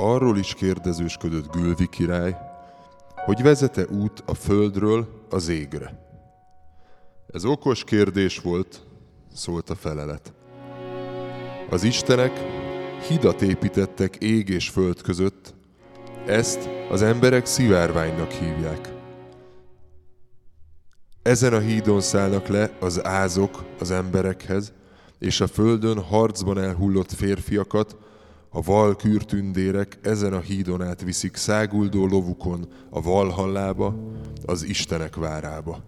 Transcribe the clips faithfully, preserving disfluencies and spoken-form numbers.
Arról is kérdezősködött Gülvi király, hogy vezet-e út a földről az égre. Ez okos kérdés volt, szólt a felelet. Az istenek hidat építettek ég és föld között, ezt az emberek szivárványnak hívják. Ezen a hídon szállnak le az ázok az emberekhez, és a földön harcban elhullott férfiakat a valkürtündérek ezen a hídon át viszik száguldó lovukon a Valhallába, az istenek várába.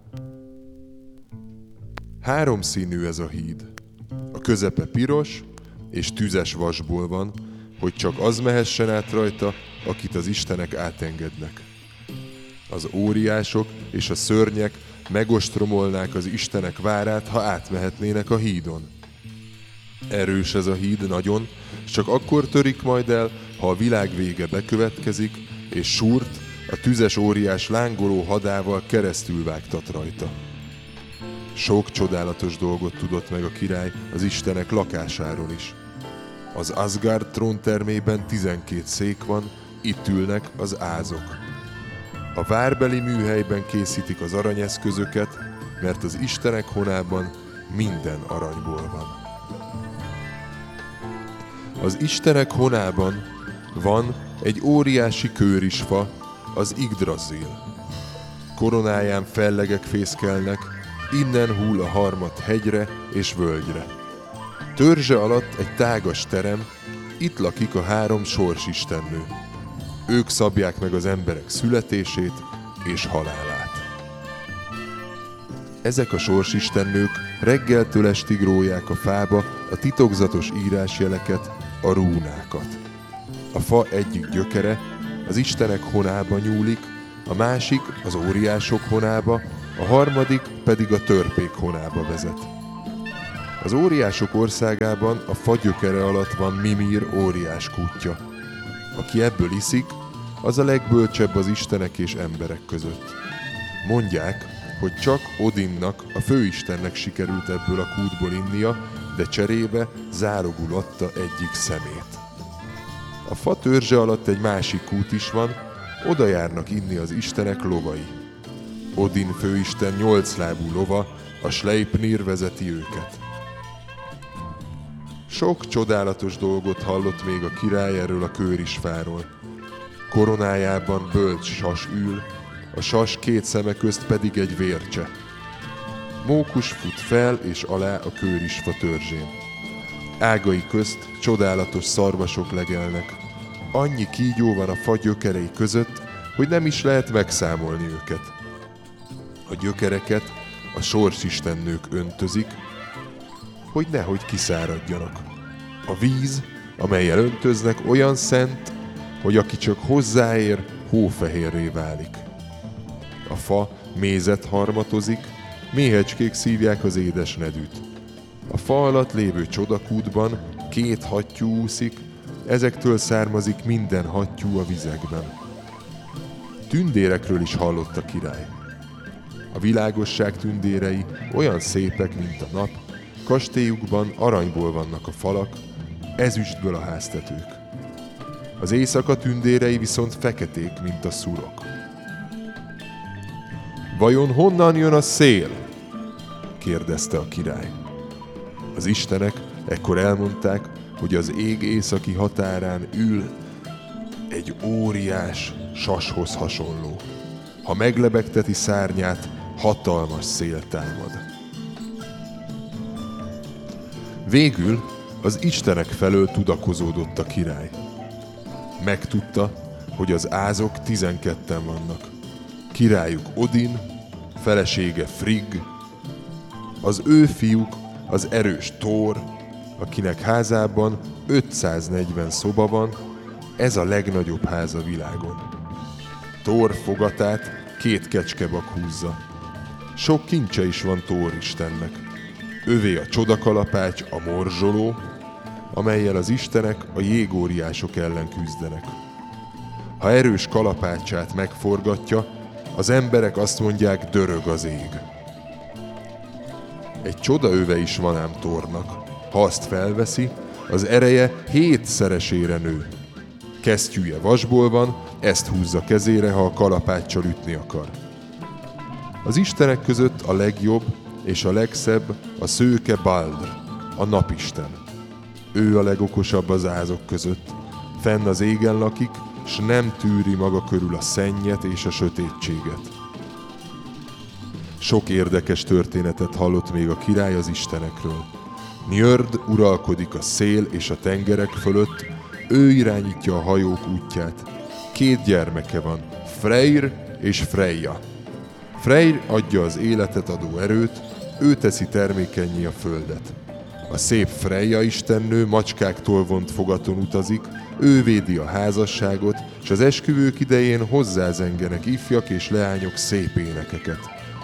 Háromszínű ez a híd. A közepe piros és tüzes vasból van, hogy csak az mehessen át rajta, akit az istenek átengednek. Az óriások és a szörnyek megostromolnák az istenek várát, ha átmehetnének a hídon. Erős ez a híd nagyon, s csak akkor törik majd el, ha a világ vége bekövetkezik, és Súrt, a tüzes óriás lángoló hadával keresztül vágtat rajta. Sok csodálatos dolgot tudott meg a király az istenek lakásáról is. Az Asgard tróntermében tizenkét szék van, itt ülnek az ázok. A várbeli műhelyben készítik az aranyeszközöket, mert az istenek honában minden aranyból van. Az istenek honában van egy óriási kőrisfa, az Yggdrasil. Koronáján fellegek fészkelnek, innen hull a harmat hegyre és völgyre. Törzse alatt egy tágas terem, itt lakik a három sorsistennő. Ők szabják meg az emberek születését és halálát. Ezek a sorsistennők reggeltől estig róják a fába a titokzatos írásjeleket, a rúnákat. A fa egyik gyökere az istenek honába nyúlik, a másik az óriások honába, a harmadik pedig a törpék honába vezet. Az óriások országában a fa gyökere alatt van Mimir óriás kútja. Aki ebből iszik, az a legbölcsebb az istenek és emberek között. Mondják, hogy csak Odinnak, a főistennek sikerült ebből a kútból innia, de cserébe zárogul adta egyik szemét. A fa törzse alatt egy másik kút is van, oda járnak inni az istenek lovai. Odin főisten nyolclábú lova, a Sleipnir vezeti őket. Sok csodálatos dolgot hallott még a király erről a kőrisfáról. Koronájában bölcs sas ül, a sas két szeme közt pedig egy vércse. Mókus fut fel és alá a kőrisfa törzsén. Ágai közt csodálatos szarvasok legelnek. Annyi kígyó van a fa gyökerei között, hogy nem is lehet megszámolni őket. A gyökereket a sorsistennők öntözik, hogy nehogy kiszáradjanak. A víz, amellyel öntöznek, olyan szent, hogy aki csak hozzáér, hófehérré válik. A fa mézet harmatozik, méhecskék szívják az édes nedűt. A fa alatt lévő csodakútban két hattyú úszik, ezektől származik minden hattyú a vizekben. Tündérekről is hallott a király. A világosság tündérei olyan szépek, mint a nap, kastélyukban aranyból vannak a falak, ezüstből a háztetők. Az éjszaka tündérei viszont feketék, mint a szurok. Vajon honnan jön a szél? kérdezte a király. Az istenek ekkor elmondták, hogy az ég északi határán ül egy óriás sashoz hasonló. Ha meglebegteti szárnyát, hatalmas szél támad. Végül az istenek felől tudakozódott a király. Megtudta, hogy az ázok tizenketten vannak. Királyuk Odin, felesége Frigg, az ő fiúk az erős Thor, akinek házában ötszáznegyven szoba van, ez a legnagyobb ház a világon. Thor fogatát két kecskebak húzza. Sok kincse is van Thor istennek. Övé a csodakalapács, a morzsoló, amellyel az istenek a jégóriások ellen küzdenek. Ha erős kalapácsát megforgatja, az emberek azt mondják, dörög az ég. Egy csodaöve is van ám Thornak. Ha azt felveszi, az ereje hétszeresére nő. Kesztyűje vasból van, ezt húzza kezére, ha a kalapáccsal ütni akar. Az istenek között a legjobb és a legszebb a szőke Baldr, a napisten. Ő a legokosabb az ázok között, fenn az égen lakik, s nem tűri maga körül a szennyet és a sötétséget. Sok érdekes történetet hallott még a király az istenekről. Njörd uralkodik a szél és a tengerek fölött, ő irányítja a hajók útját. Két gyermeke van, Freyr és Freyja. Freyr adja az életet adó erőt, ő teszi termékennyé a földet. A szép Freyja istennő macskáktól vont fogaton utazik, ő védi a házasságot, és az esküvők idején hozzázengenek ifjak és leányok szép énekeket.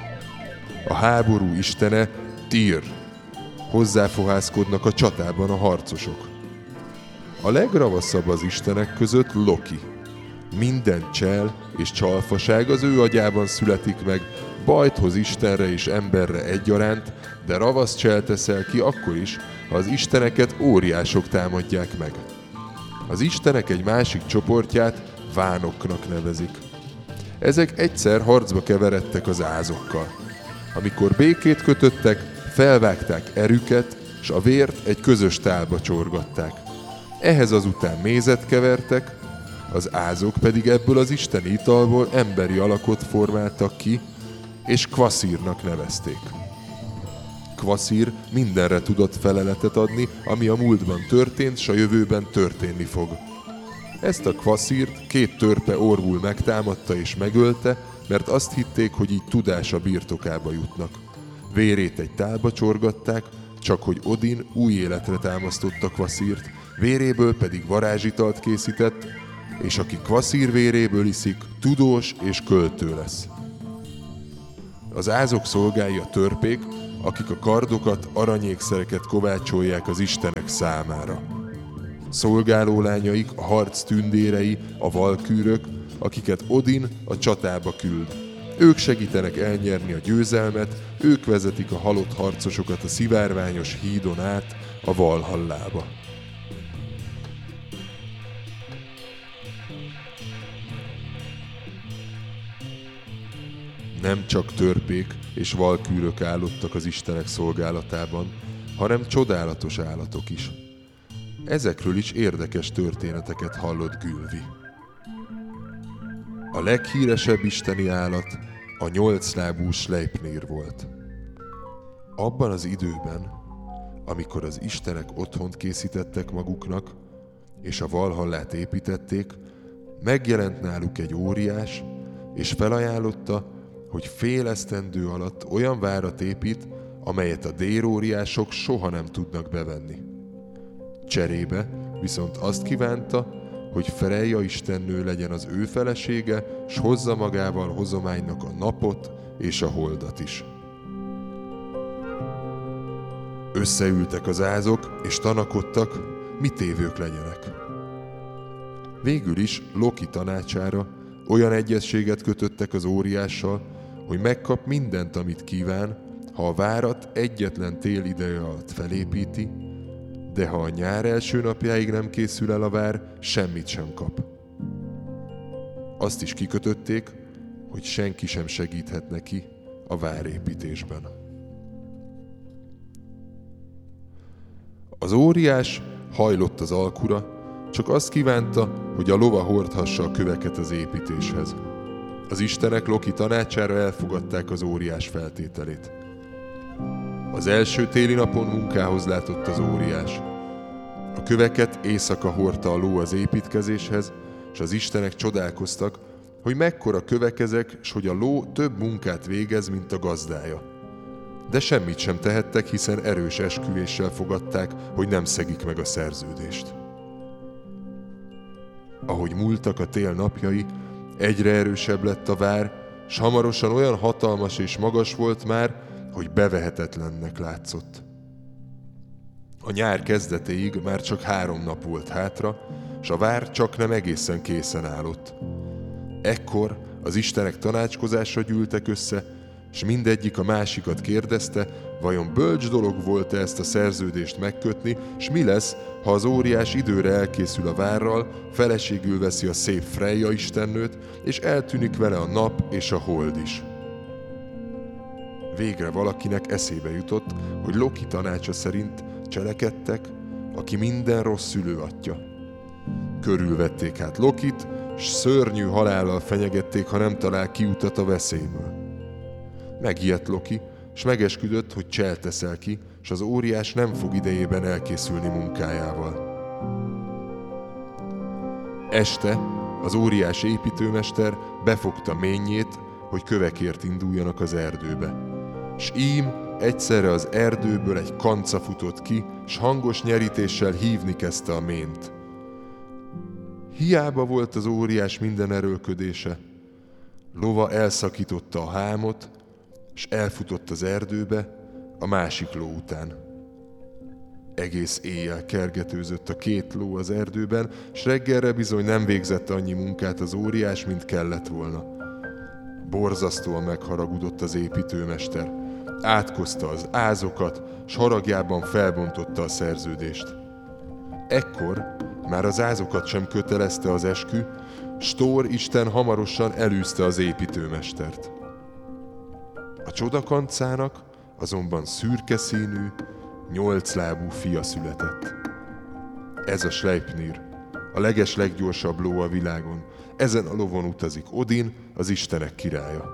A háború istene Tyr. Hozzáfohászkodnak a csatában a harcosok. A legravaszabb az istenek között Loki. Minden csel és csalfaság az ő agyában születik meg, bajt hoz istenre és emberre egyaránt, de ravasz csel teszel ki akkor is, ha az isteneket óriások támadják meg. Az istenek egy másik csoportját vánoknak nevezik. Ezek egyszer harcba keveredtek az ázokkal. Amikor békét kötöttek, felvágták erüket, s a vért egy közös tálba csorgatták. Ehhez azután mézet kevertek, az ázok pedig ebből az isteni italból emberi alakot formáltak ki, és Kvaszírnak nevezték. Kvaszír mindenre tudott feleletet adni, ami a múltban történt, s a jövőben történni fog. Ezt a Kvaszírt két törpe orvul megtámadta és megölte, mert azt hitték, hogy így tudása birtokába jutnak. Vérét egy tálba csorgatták, csak hogy Odin új életre támasztotta Kvaszírt, véréből pedig varázsitalt készített, és aki Kvaszír véréből iszik, tudós és költő lesz. Az ázok szolgái a törpék, akik a kardokat, aranyékszereket kovácsolják az istenek számára. Szolgálólányaik a harc tündérei, a valkűrök, akiket Odin a csatába küld. Ők segítenek elnyerni a győzelmet, ők vezetik a halott harcosokat a szivárványos hídon át a Valhallába. Nem csak törpék és valkűrök állottak az istenek szolgálatában, hanem csodálatos állatok is. Ezekről is érdekes történeteket hallott Gylfi. A leghíresebb isteni állat a nyolclábú Sleipnir volt. Abban az időben, amikor az istenek otthont készítettek maguknak, és a Valhallát építették, megjelent náluk egy óriás, és felajánlotta, hogy fél esztendő alatt olyan várat épít, amelyet a déróriások soha nem tudnak bevenni. Cserébe viszont azt kívánta, hogy Freyja istennő legyen az ő felesége, s hozza magával hozománynak a napot és a holdat is. Összeültek az ázok, és tanakodtak, mit tévők legyenek. Végül is Loki tanácsára olyan egyezséget kötöttek az óriással, hogy megkap mindent, amit kíván, ha a várat egyetlen tél ideje alatt felépíti, de ha a nyár első napjáig nem készül el a vár, semmit sem kap. Azt is kikötötték, hogy senki sem segíthet neki a várépítésben. Az óriás hajlott az alkura, csak azt kívánta, hogy a lova hordhassa a köveket az építéshez. Az istenek Loki tanácsára elfogadták az óriás feltételét. Az első téli napon munkához látott az óriás. A köveket éjszaka hordta a ló az építkezéshez, és az istenek csodálkoztak, hogy mekkora kövek ezek, s hogy a ló több munkát végez, mint a gazdája. De semmit sem tehettek, hiszen erős esküvéssel fogadták, hogy nem szegik meg a szerződést. Ahogy múltak a tél napjai, egyre erősebb lett a vár, s hamarosan olyan hatalmas és magas volt már, hogy bevehetetlennek látszott. A nyár kezdetéig már csak három nap volt hátra, s a vár csak nem egészen készen állott. Ekkor az istenek tanácskozásra gyűltek össze, s mindegyik a másikat kérdezte, vajon bölcs dolog volt-e ezt a szerződést megkötni, s mi lesz, ha az óriás időre elkészül a várral, feleségül veszi a szép Freyja istennőt, és eltűnik vele a nap és a hold is. Végre valakinek eszébe jutott, hogy Loki tanácsa szerint cselekedtek, aki minden rossz szülő atya. Körülvették hát Lokit, s szörnyű halállal fenyegették, ha nem talál kiutat a veszélyből. Megijedt Loki, s megesküdött, hogy cselt teszel ki, s az óriás nem fog idejében elkészülni munkájával. Este az óriás építőmester befogta ménjét, hogy kövekért induljanak az erdőbe. S ím egyszerre az erdőből egy kanca futott ki, s hangos nyerítéssel hívni kezdte a mént. Hiába volt az óriás minden erőlködése. Lova elszakította a hámot, s elfutott az erdőbe a másik ló után. Egész éjjel kergetőzött a két ló az erdőben, s reggelre bizony nem végzett annyi munkát az óriás, mint kellett volna. Borzasztóan megharagudott az építőmester. Átkozta az ázokat, s haragjában felbontotta a szerződést. Ekkor már az ázokat sem kötelezte az eskü, s Thor isten hamarosan elűzte az építőmestert. A csodakancának azonban szürke színű, nyolclábú fia született. Ez a Sleipnir, a legesleggyorsabb ló a világon. Ezen a lovon utazik Odin, az istenek királya.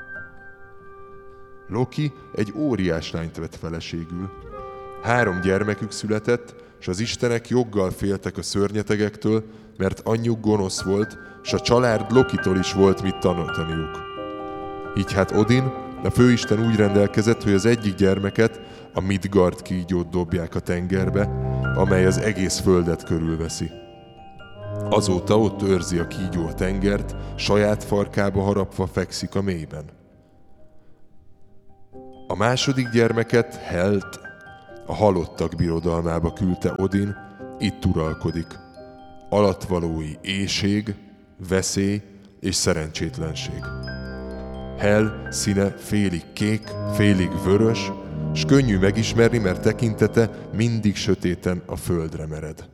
Loki egy óriás lányt vett feleségül. Három gyermekük született, s az istenek joggal féltek a szörnyetegektől, mert anyjuk gonosz volt, s a család Lokitól is volt mit tanultaniuk. Így hát Odin, a főisten úgy rendelkezett, hogy az egyik gyermeket, a Midgard kígyót dobják a tengerbe, amely az egész földet körülveszi. Azóta ott őrzi a kígyó a tengert, saját farkába harapva fekszik a mélyben. A második gyermeket, Helt, a halottak birodalmába küldte Odin, itt uralkodik. Alattvalói éhség, veszély és szerencsétlenség. Hel színe félig kék, félig vörös, s könnyű megismerni, mert tekintete mindig sötéten a földre mered.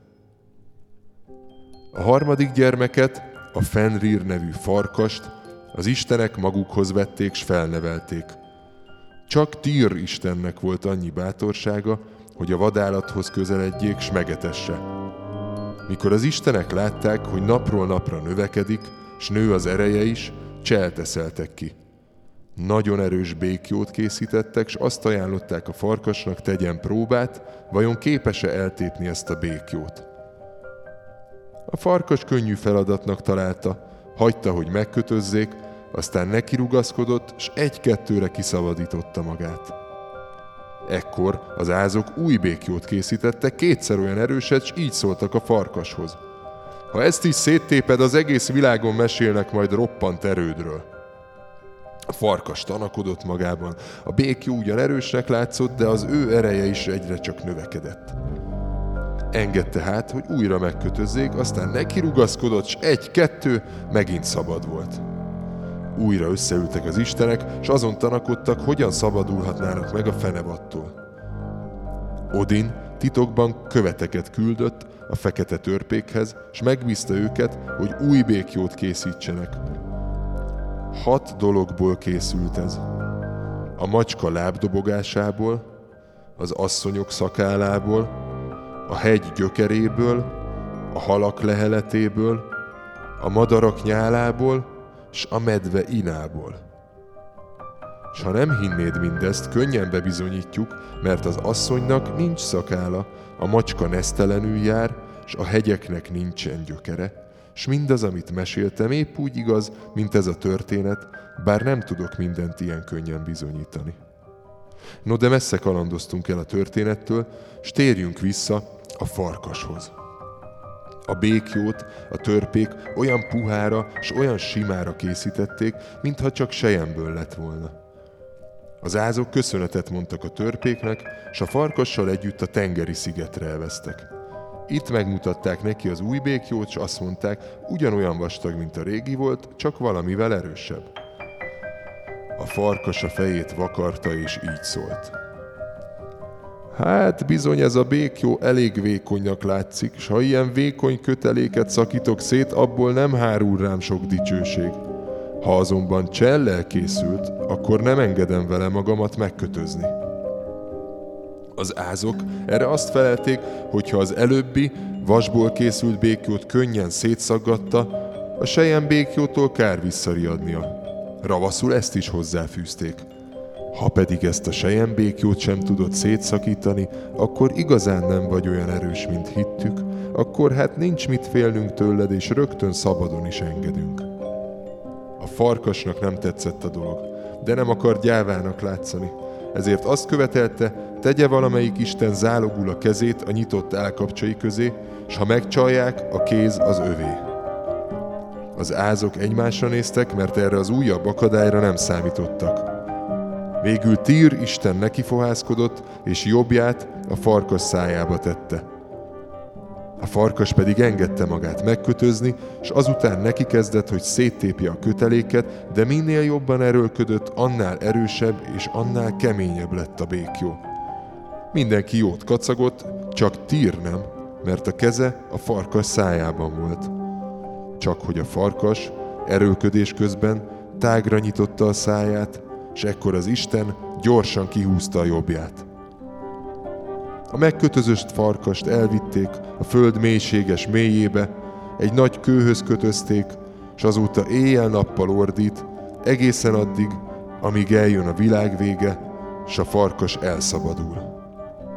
A harmadik gyermeket, a Fenrir nevű farkast, az istenek magukhoz vették s felnevelték. Csak Tyr istennek volt annyi bátorsága, hogy a vadállathoz közeledjék s megetesse. Mikor az istenek látták, hogy napról napra növekedik, s nő az ereje is, cselteszeltek ki. Nagyon erős békjót készítettek, s azt ajánlották a farkasnak, tegyen próbát, vajon képes-e eltépni ezt a békjót. A farkas könnyű feladatnak találta, hagyta, hogy megkötözzék, aztán nekirugaszkodott, s egy-kettőre kiszabadította magát. Ekkor az ázok új békjót készítettek, kétszer olyan erőset, s így szóltak a farkashoz. Ha ezt is széttéped, az egész világon mesélnek majd roppant erődről. A farkas tanakodott magában, a békjó ugyan erősnek látszott, de az ő ereje is egyre csak növekedett. Engedte hát, hogy újra megkötözzék, aztán nekirugaszkodott, s egy-kettő megint szabad volt. Újra összeültek az istenek, s azon tanakodtak, hogyan szabadulhatnának meg a fenevattól. Odin titokban követeket küldött a fekete törpékhez, s megbízta őket, hogy új békjót készítsenek. Hat dologból készült ez. A macska lábdobogásából, az asszonyok szakállából, a hegy gyökeréből, a halak leheletéből, a madarak nyálából, s a medve inából. S ha nem hinnéd mindezt, könnyen bebizonyítjuk, mert az asszonynak nincs szakála, a macska nesztelenül jár, s a hegyeknek nincsen gyökere, s mindaz, amit meséltem, épp úgy igaz, mint ez a történet, bár nem tudok mindent ilyen könnyen bizonyítani. No, de messze kalandoztunk el a történettől, s térjünk vissza a farkashoz. A békjót a törpék olyan puhára s olyan simára készítették, mintha csak selyemből lett volna. Az ázok köszönetet mondtak a törpéknek, s a farkassal együtt a tengeri szigetre elveztek. Itt megmutatták neki az új békjót, s azt mondták, ugyanolyan vastag, mint a régi volt, csak valamivel erősebb. A farkas a fejét vakarta, és így szólt. Hát bizony ez a béklyó elég vékonynak látszik, s ha ilyen vékony köteléket szakítok szét, abból nem hárul rám sok dicsőség. Ha azonban csellel készült, akkor nem engedem vele magamat megkötözni. Az ázok erre azt felelték, hogy ha az előbbi, vasból készült béklyót könnyen szétszaggatta, a selyem béklyótól kár visszariadnia. Ravaszul ezt is hozzáfűzték. Ha pedig ezt a selyembéklyót sem tudod szétszakítani, akkor igazán nem vagy olyan erős, mint hittük, akkor hát nincs mit félnünk tőled, és rögtön szabadon is engedünk. A farkasnak nem tetszett a dolog, de nem akar gyávának látszani, ezért azt követelte, tegye valamelyik isten zálogul a kezét a nyitott állkapcsai közé, s ha megcsalják, a kéz az övé. Az ázok egymásra néztek, mert erre az újabb akadályra nem számítottak. Végül Tír isten nekifohászkodott, és jobbját a farkas szájába tette. A farkas pedig engedte magát megkötözni, s azután neki kezdett, hogy széttépje a köteléket, de minél jobban erőlködött, annál erősebb és annál keményebb lett a béklyó. Mindenki jót kacagott, csak Tír nem, mert a keze a farkas szájában volt. Csak hogy a farkas erőlködés közben tágra nyitotta a száját, s ekkor az Isten gyorsan kihúzta a jobbját. A megkötözött farkast elvitték a föld mélységes mélyébe, egy nagy kőhöz kötözték, s azóta éjjel-nappal ordít, egészen addig, amíg eljön a világ vége, s a farkas elszabadul.